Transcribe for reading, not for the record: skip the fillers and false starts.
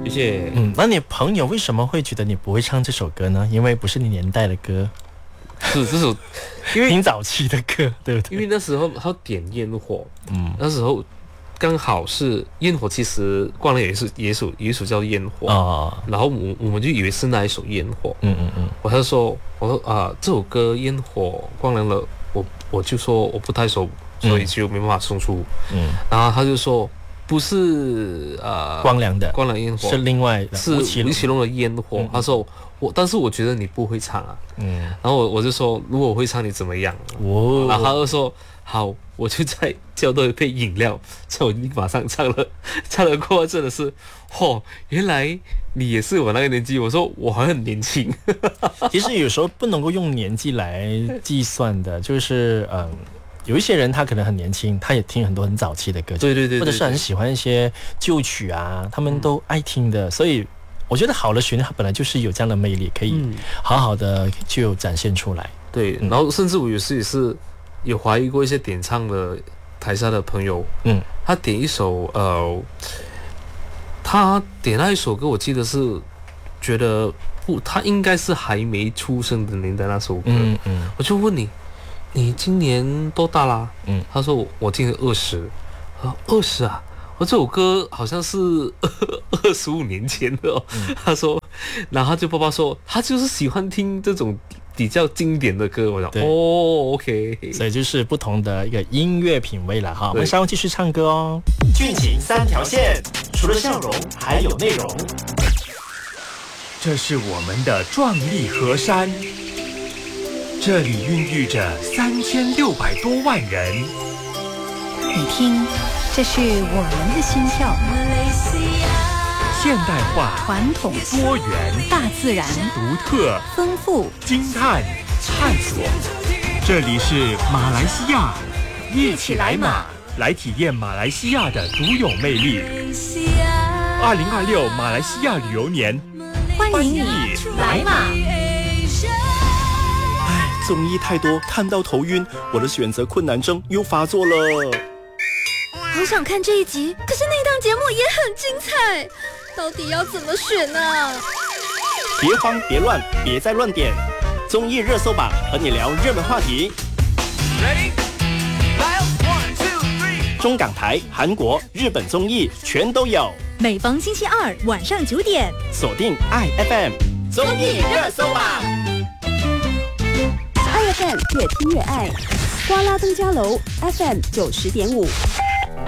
而且那你朋友为什么会觉得你不会唱这首歌呢？因为不是你年代的歌， 是这首，因为挺早期的歌，对不对？ 因为那时候他点焰火，那时候刚好是焰火，其实光良也有一首叫焰火然后我们就以为是那一首焰火，我说这首歌焰火光良的，我就说我不太熟，所以就没办法送出，然后他就说不是光良焰火是另外的是吴奇隆的焰火，他说但是我觉得你不会唱啊，然后我就说如果我会唱你怎么样？然后他就说好，我就在叫多一杯饮料，所以我马上唱了过后真的是，原来你也是我那个年纪。我说我还很年轻。 其实有时候不能够用年纪来计算的，就是有一些人他可能很年轻，他也听很多很早期的歌曲， 对， 或者是很喜欢一些旧曲啊，他们都爱听的，所以我觉得好的旋律它本来就是有这样的魅力，可以好好的就展现出来。 对，然后甚至我有时也是有怀疑过一些点唱的台下的朋友，他点一首他点那一首歌，我记得是觉得不，他应该是还没出生的年代那首歌，我就问你今年多大啦？他说我今年20，啊20啊，我这首歌好像是25年前的哦。他说，然后他就爸爸说他就是喜欢听这种比较经典的歌，我讲OK， 所以就是不同的一个音乐品味了哈。我们稍后继续唱歌哦。 俊情3条线，除了笑容还有内容。这是我们的壮丽河山，这里孕育着3600多万人。 你听，这是我们的心跳。 现代化、 传统、 多元、 大自然、 独特、 丰富、 惊叹、探索。这里是马来西亚，一起来马，来体验马来西亚的独有魅力。2026马来西亚旅游年， 欢迎你来马。 综艺太多，看到头晕，我的选择困难症又发作了。 好想看这一集，可是那档节目也很精彩，到底要怎么选呢？ 别慌别乱，别再乱点，综艺热搜榜和你聊热门话题。中港台、韩国、日本综艺全都有。 每逢星期二晚上9点， 锁定爱 FM 综艺热搜榜。 爱 FM 越听越爱，瓜拉登嘉楼 FM 90.5。